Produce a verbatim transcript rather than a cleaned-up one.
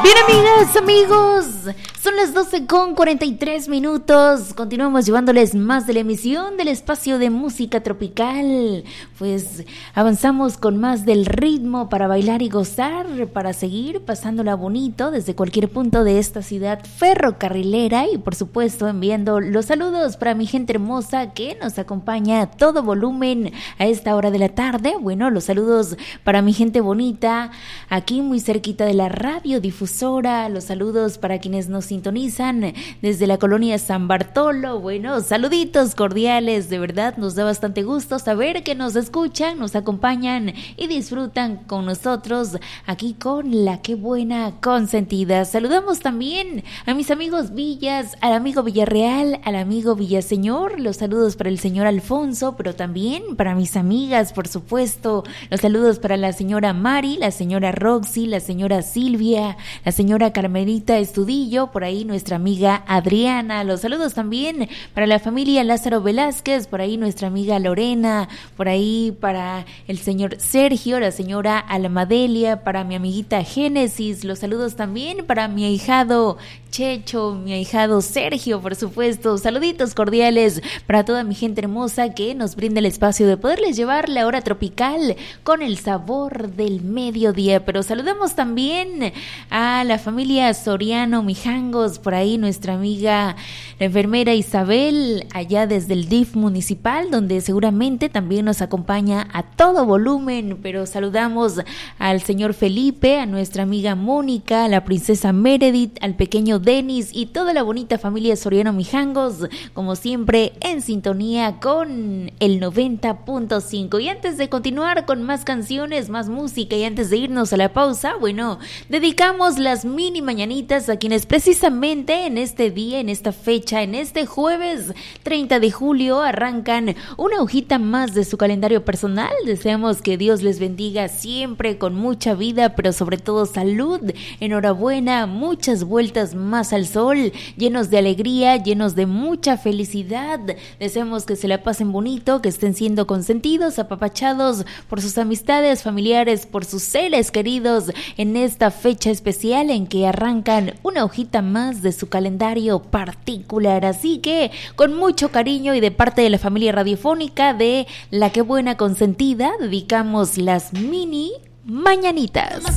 Bien, amigas, amigos, son las doce con cuarenta y tres minutos. Continuamos llevándoles más de la emisión del espacio de música tropical. Pues avanzamos con más del ritmo para bailar y gozar, para seguir pasándola bonito desde cualquier punto de esta ciudad ferrocarrilera. Y por supuesto enviando los saludos para mi gente hermosa que nos acompaña a todo volumen a esta hora de la tarde. Bueno, los saludos para mi gente bonita aquí muy cerquita de la radiodifusora. Los saludos para quienes nos sintonizan desde la colonia San Bartolo. Bueno, saluditos cordiales, de verdad nos da bastante gusto saber que nos escuchan, nos acompañan y disfrutan con nosotros aquí con La Qué Buena Consentida. Saludamos también a mis amigos Villas, al amigo Villarreal, al amigo Villaseñor, los saludos para el señor Alfonso, pero también para mis amigas, por supuesto, los saludos para la señora Mari, la señora Roxy, la señora Silvia, la señora Carmelita Estudillo, por ahí nuestra amiga Adriana, los saludos también para la familia Lázaro Velázquez, por ahí nuestra amiga Lorena, por ahí para el señor Sergio, la señora Almadelia, para mi amiguita Génesis, los saludos también para mi ahijado Checho, mi ahijado Sergio, por supuesto, saluditos cordiales para toda mi gente hermosa que nos brinda el espacio de poderles llevar la hora tropical con el sabor del mediodía. Pero saludamos también a la familia Soriano Mijangos, por ahí nuestra amiga la enfermera Isabel, allá desde el D I F municipal, donde seguramente también nos acompaña a todo volumen. Pero saludamos al señor Felipe, a nuestra amiga Mónica, a la princesa Meredith, al pequeño Denis y toda la bonita familia Soriano Mijangos, como siempre en sintonía con el noventa punto cinco. Y antes de continuar con más canciones, más música y antes de irnos a la pausa, bueno, dedicamos las mini mañanitas a quienes precisamente en este día, en esta fecha, en este jueves treinta de julio arrancan una hojita más de su calendario personal. Deseamos que Dios les bendiga siempre con mucha vida, pero sobre todo salud, enhorabuena, muchas vueltas más más al sol, llenos de alegría, llenos de mucha felicidad. Deseamos que se la pasen bonito, que estén siendo consentidos, apapachados por sus amistades, familiares, por sus seres queridos en esta fecha especial en que arrancan una hojita más de su calendario particular. Así que con mucho cariño y de parte de la familia radiofónica de La Qué Buena Consentida, dedicamos las mini mañanitas.